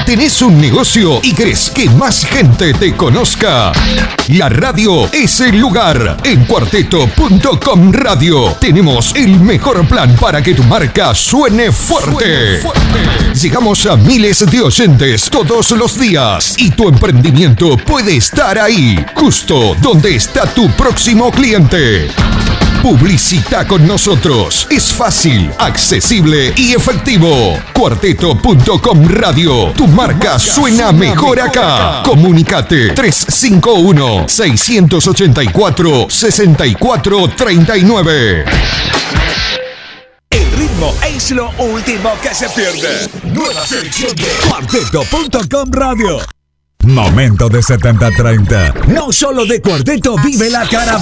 ¿Tenés un negocio y querés que más gente te conozca? La radio es el lugar. En Cuarteto.com Radio tenemos el mejor plan para que tu marca suene fuerte. Llegamos a miles de oyentes todos los días y tu emprendimiento puede estar ahí, justo donde está tu próximo cliente. Publicita con nosotros. Es fácil, accesible y efectivo. Cuarteto.com Radio. Tu marca suena mejor acá. Comunicate 351-684-6439. El ritmo es lo último que se pierde. Nueva sección de Cuarteto.com Radio. Momento de 70-30. No solo de Cuarteto vive la caravana.